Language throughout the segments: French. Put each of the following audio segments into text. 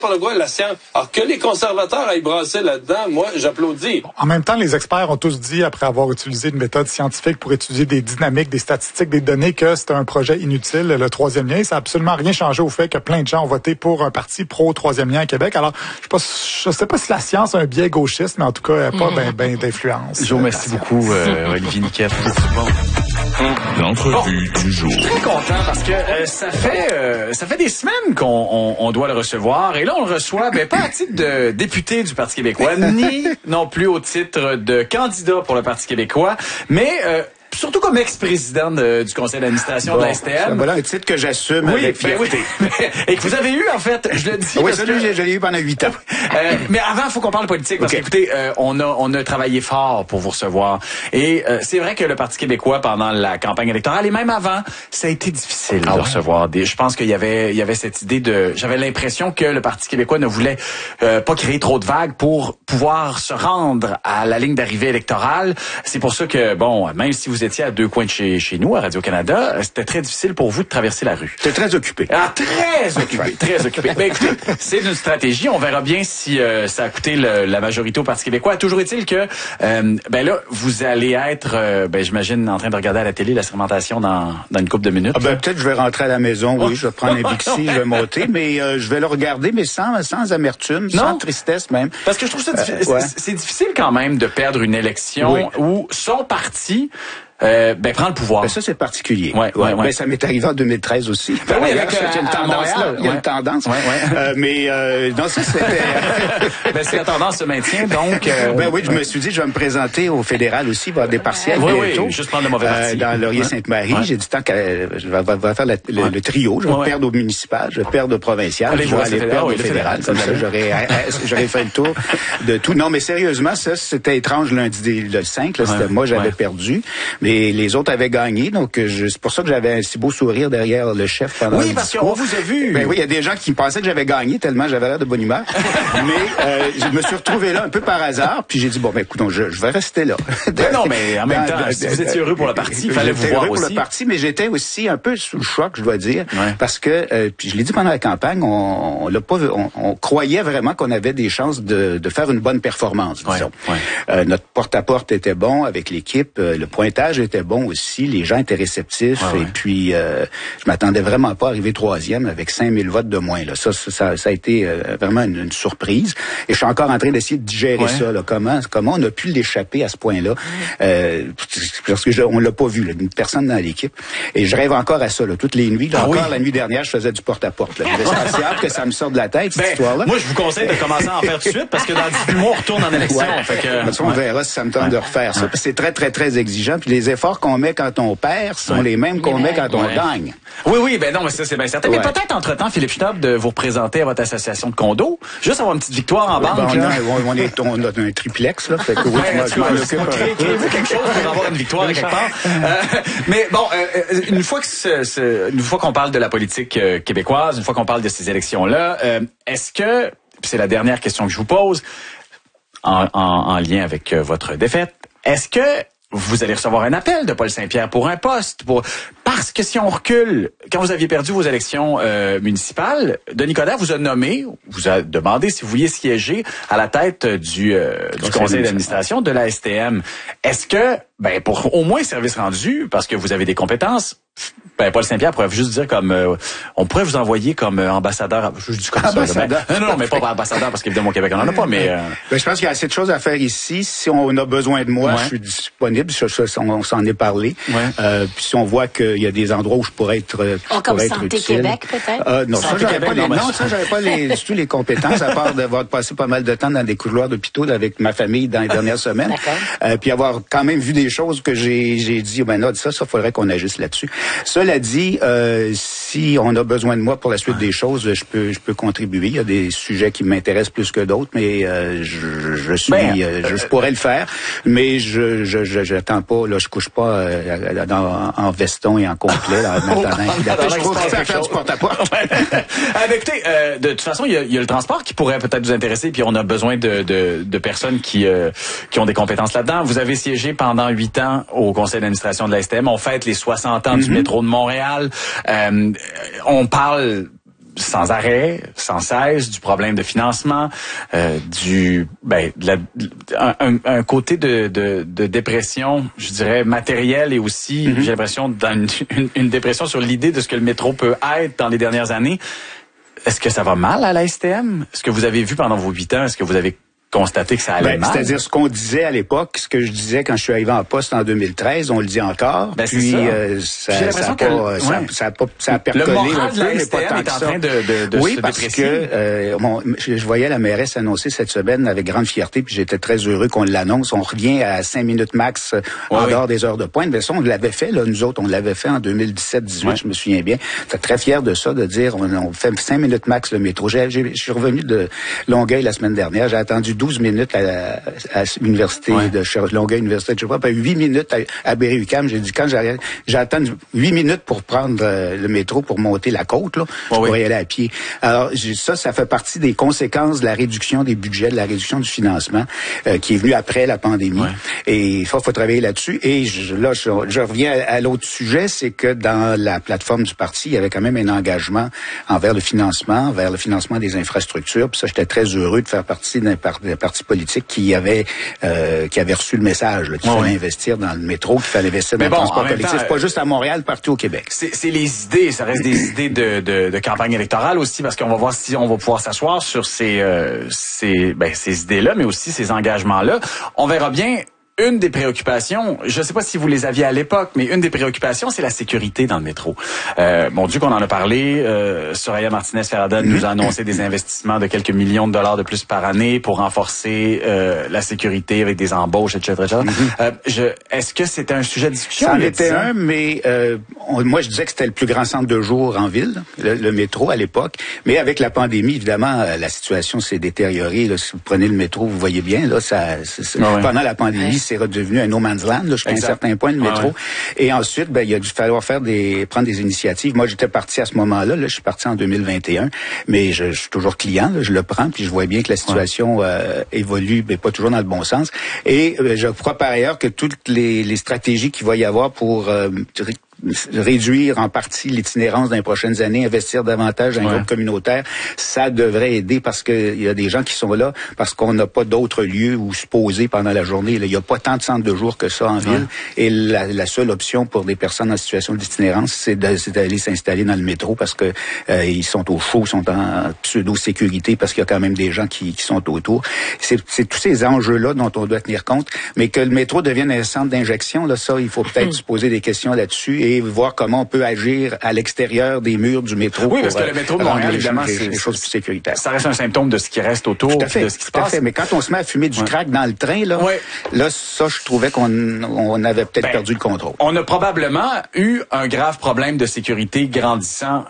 Pas le droit, la science. Alors que les conservateurs aillent brasser là-dedans, moi, j'applaudis. En même temps, les experts ont tous dit, après avoir utilisé une méthode scientifique pour étudier des dynamiques, des statistiques, des données, que c'était un projet inutile, le troisième lien. Ça n'a absolument rien changé au fait que plein de gens ont voté pour un parti pro-troisième lien à Québec. Alors, je sais pas si la science a un biais gauchiste, mais en tout cas, elle n'a pas ben d'influence. Jo, merci beaucoup, Olivier Niquet. L'entrevue du jour. Je suis très content parce que ça fait des semaines qu'on doit le recevoir. Et là, on le reçoit, pas à titre de député du Parti québécois, ni non plus au titre de candidat pour le Parti québécois, mais surtout comme ex-président du conseil d'administration de la STM. Voilà un titre que j'assume avec fierté. Et que vous avez eu, en fait, je le dis. Oui, ça, je l'ai eu pendant 8 ans. Mais avant, il faut qu'on parle politique, parce qu'écoutez, on a travaillé fort pour vous recevoir. Et c'est vrai que le Parti québécois, pendant la campagne électorale, et même avant, ça a été difficile de recevoir je pense qu'il y avait cette idée j'avais l'impression que le Parti québécois ne voulait pas créer trop de vagues pour pouvoir se rendre à la ligne d'arrivée électorale. C'est pour ça que, même si vous étiez à 2 coins de chez nous, à Radio-Canada, c'était très difficile pour vous de traverser la rue. J'étais très occupé. Ah, très occupé, très occupé. Écoutez, c'est une stratégie. On verra bien si ça a coûté la majorité au Parti québécois. Toujours est-il que, là, vous allez être, j'imagine, en train de regarder à la télé la sermentation dans une couple de minutes. Peut-être je vais rentrer à la maison, oui, je vais prendre un Bixi, je vais monter, mais je vais le regarder, mais sans amertume, sans tristesse même. Parce que je trouve ça c'est difficile quand même de perdre une élection où son parti prend le pouvoir. Ça, c'est particulier. Ouais. Ça m'est arrivé en 2013 aussi. Il y a une tendance là. Il y a une tendance. Non, ça, c'était... si la tendance se maintient, donc... oui, je me suis dit, je vais me présenter au fédéral aussi, il va y avoir des partiels bientôt. Juste prendre le mauvais parti. Dans Laurier-Sainte-Marie. J'ai dit, tant que je vais faire le trio, je vais perdre au municipal, je vais perdre au provincial, je vais aller perdre au fédéral. Comme ça, j'aurais fait le tour de tout. Non, mais sérieusement, ça, c'était étrange lundi, le 5, là, c'était moi, j'avais perdu. Mais les autres avaient gagné, donc c'est pour ça que j'avais un si beau sourire derrière le chef pendant le discours. Parce qu'on vous a vu. Oui, il y a des gens qui pensaient que j'avais gagné tellement j'avais l'air de bonne humeur. Mais je me suis retrouvé là un peu par hasard, puis j'ai dit, écoute, je vais rester là. Non, mais en même temps, si vous étiez heureux pour le parti, il fallait vous voir aussi. Pour le parti, mais j'étais aussi un peu sous le choc, je dois dire, parce que, puis je l'ai dit pendant la campagne, on croyait vraiment qu'on avait des chances de faire une bonne performance, disons. Notre porte-à-porte était bon avec l'équipe, le pointage était bon aussi, les gens étaient réceptifs, et puis je m'attendais vraiment pas à arriver 3e avec 5000 votes de moins. Là. Ça a été vraiment une surprise, et je suis encore en train d'essayer de digérer ça. Là. Comment on a pu l'échapper à ce point-là, parce que on l'a pas vu, là, personne dans l'équipe, et je rêve encore à ça, là, toutes les nuits. Là, la nuit dernière, je faisais du porte-à-porte. J'ai hâte que ça me sorte de la tête, cette histoire-là. Moi, je vous conseille de commencer à en faire tout de suite, parce que dans 18 mois, on retourne en élection. On verra si ça me tente de refaire ça. C'est très, très, très exigeant, puis les efforts qu'on met quand on perd sont les mêmes qu'on met quand on gagne. Oui, non, mais ça, c'est bien certain. Mais peut-être, entre-temps, Philippe Schnopp, de vous représenter à votre association de condos, juste avoir une petite victoire en banque. On a un triplex, là, fait que oui, je m'en occupe. Créez-vous quelque chose pour avoir une victoire quelque part. Mais une fois qu'on parle de la politique québécoise, une fois qu'on parle de ces élections-là, est-ce que, c'est la dernière question que je vous pose, en lien avec votre défaite, est-ce que vous allez recevoir un appel de Paul Saint-Pierre pour un poste, parce que si on recule, quand vous aviez perdu vos élections municipales, Denis Coderre vous a nommé, vous a demandé si vous vouliez siéger à la tête du conseil d'administration de la STM. Est-ce que, pour au moins service rendu, parce que vous avez des compétences, Paul Saint-Pierre pourrait juste dire on pourrait vous envoyer comme ambassadeur. Je dis comme ambassadeur. Ça. Non, mais pas ambassadeur parce qu'évidemment au Québec on en a pas. Mais je pense qu'il y a assez de choses à faire ici. Si on a besoin de moi, je suis disponible. On s'en est parlé. Puis si on voit qu'il y a des endroits où je pourrais être comme Santé utile. Québec peut-être. Non, ça j'avais pas du tout les compétences à part d'avoir passé pas mal de temps dans des couloirs d'hôpitaux avec ma famille dans les dernières semaines. Puis avoir quand même vu des choses que j'ai dit ça faudrait qu'on agisse là-dessus. Cela dit, si on a besoin de moi pour la suite des choses, je peux contribuer. Il y a des sujets qui m'intéressent plus que d'autres, mais je pourrais le faire. Mais j'attends pas, là, je couche pas en veston et en complet là, maintenant. Je trouve faire du porte-à-porte. Écoutez, de toute façon, il y a le transport qui pourrait peut-être vous intéresser, puis on a besoin de personnes qui ont des compétences là-dedans. Vous avez siégé pendant 8 ans au conseil d'administration de la STM. On fête les 60 ans du métro de Montréal. On parle sans arrêt, sans cesse, du problème de financement, un côté de dépression, je dirais matérielle et aussi, j'ai l'impression, dans une dépression sur l'idée de ce que le métro peut être dans les dernières années. Est-ce que ça va mal à la STM? Est-ce que vous avez vu pendant vos 8 ans, est-ce que vous avez constaté que ça allait mal? C'est-à-dire ce qu'on disait à l'époque, ce que je disais quand je suis arrivé en poste en 2013, on le dit encore. Puis ça a percolé le moral un peu, de la mais STM pas tant est en train de oui, se parce déprécier. que je voyais la mairesse annoncer cette semaine avec grande fierté, puis j'étais très heureux qu'on l'annonce. On revient à 5 minutes max en dehors des heures de pointe. Mais ça, on l'avait fait, là, nous autres, on l'avait fait en 2017-18, je me souviens bien. J'étais très fier de ça, de dire on fait 5 minutes max le métro. Je suis revenu de Longueuil la semaine dernière, j'ai attendu 12 minutes à l'université de Longueuil, université de Sherbrooke, 8 minutes à Berry-UQAM. J'ai dit, quand j'attends 8 minutes pour prendre le métro pour monter la côte, là, je pourrais y aller à pied. Alors, ça fait partie des conséquences de la réduction des budgets, de la réduction du financement, qui est venue après la pandémie. Et il faut travailler là-dessus. Et je reviens à l'autre sujet, c'est que dans la plateforme du parti, il y avait quand même un engagement envers le financement des infrastructures. Puis ça, j'étais très heureux de faire partie d'un parti politique qui avait reçu le message qu'il fallait investir dans le métro, qu'il fallait investir dans le transport collectif, pas juste à Montréal, partout au Québec. C'est les idées, ça reste des idées de campagne électorale aussi, parce qu'on va voir si on va pouvoir s'asseoir sur ces idées-là, mais aussi ces engagements-là. On verra bien. Une des préoccupations, je ne sais pas si vous les aviez à l'époque, mais une des préoccupations, c'est la sécurité dans le métro. Bon Dieu qu'on en a parlé. Soraya Martinez-Ferrada nous a annoncé des investissements de quelques millions de dollars de plus par année pour renforcer la sécurité avec des embauches, etc. Est-ce que c'était un sujet de discussion? Ça en était un, mais moi je disais que c'était le plus grand centre de jour en ville, le métro à l'époque. Mais avec la pandémie, évidemment, la situation s'est détériorée. Là, si vous prenez le métro, vous voyez bien, là, pendant la pandémie, c'est redevenu un no man's land, là, jusqu'à un certain point, le métro. Et ensuite, il a dû falloir prendre des initiatives. Moi, j'étais parti à ce moment-là. Là, je suis parti en 2021, mais je suis toujours client. Là, je le prends, puis je vois bien que la situation évolue, mais pas toujours dans le bon sens. Et je crois par ailleurs que toutes les stratégies qu'il va y avoir pour réduire en partie l'itinérance dans les prochaines années, investir davantage dans les groupes communautaires, ça devrait aider parce que il y a des gens qui sont là parce qu'on n'a pas d'autres lieux où se poser pendant la journée. Là, il n'y a pas tant de centres de jour que ça en ville. Et la seule option pour des personnes en situation d'itinérance, c'est d'aller s'installer dans le métro parce que ils sont au chaud, sont en pseudo-sécurité parce qu'il y a quand même des gens qui sont autour. C'est tous ces enjeux-là dont on doit tenir compte. Mais que le métro devienne un centre d'injection, là, ça, il faut peut-être se poser des questions là-dessus et voir comment on peut agir à l'extérieur des murs du métro. Oui, parce que le métro de Montréal, évidemment, c'est des choses plus sécuritaires. Ça reste un symptôme de ce qui reste autour, de ce qui se passe. Mais quand on se met à fumer du crack dans le train, là, ça, je trouvais qu'on avait peut-être perdu le contrôle. On a probablement eu un grave problème de sécurité grandissant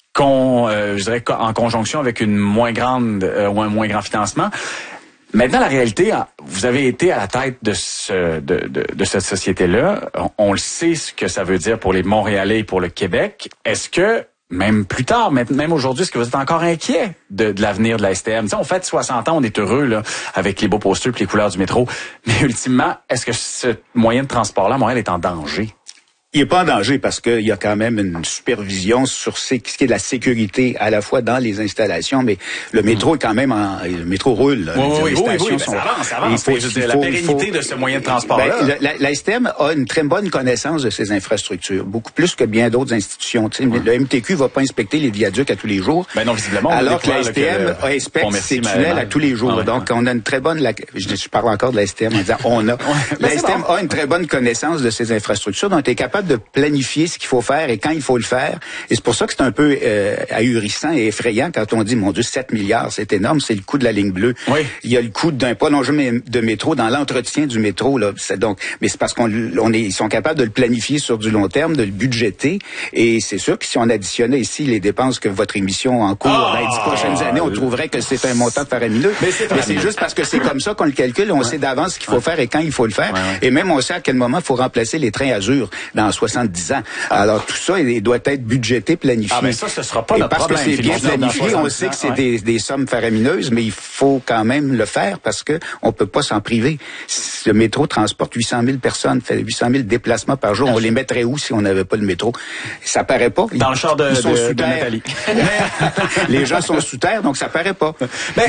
je dirais, en conjonction avec une moins grande ou un moins grand financement. Maintenant, la réalité, vous avez été à la tête de cette société-là. On le sait ce que ça veut dire pour les Montréalais et pour le Québec. Est-ce que, même plus tard, même aujourd'hui, est-ce que vous êtes encore inquiet de l'avenir de la STM? T'sais, on fête 60 ans, on est heureux là avec les beaux posters et les couleurs du métro. Mais ultimement, est-ce que ce moyen de transport-là, Montréal, est en danger? Il n'est pas en danger parce qu'il y a quand même une supervision sur ce qui est de la sécurité à la fois dans les installations, mais le métro est quand même le métro roule. Oui, ça avance. La pérennité de ce moyen de transport-là. La STM a une très bonne connaissance de ses infrastructures, beaucoup plus que bien d'autres institutions. Le MTQ va pas inspecter les viaducs à tous les jours. Non, visiblement. Alors que la STM inspecte ses tunnels à tous les jours. Donc, on a une très bonne... Je parle encore de la STM en disant la STM a une très bonne connaissance de ses infrastructures, donc elle est capable de planifier ce qu'il faut faire et quand il faut le faire. Et c'est pour ça que c'est un peu ahurissant et effrayant quand on dit, mon Dieu, 7 milliards, c'est énorme, c'est le coût de la ligne bleue. Il y a le coût d'un prolongement de métro dans l'entretien du métro. Là. Mais c'est parce ils sont capables de le planifier sur du long terme, de le budgéter. Et c'est sûr que si on additionnait ici les dépenses que votre émission en cours dans les 10 prochaines années, on trouverait que c'est un montant faramineux. Mais c'est juste parce que c'est comme ça qu'on le calcule. On sait d'avance ce qu'il faut faire et quand il faut le faire. Et même on sait à quel moment il faut remplacer les trains Azur dans dans 70 ans. Alors, tout ça, il doit être budgété, planifié. Mais ça, ce sera pas notre problème. Parce que c'est bien planifié, on sait que c'est des sommes faramineuses, mais il faut quand même le faire parce que on peut pas s'en priver. Le métro transporte 800 000 personnes, fait 800 000 déplacements par jour. On les mettrait où si on n'avait pas le métro? Ça paraît pas. Dans le char de Nathalie. Les gens sont sous terre, donc ça paraît pas. Ben,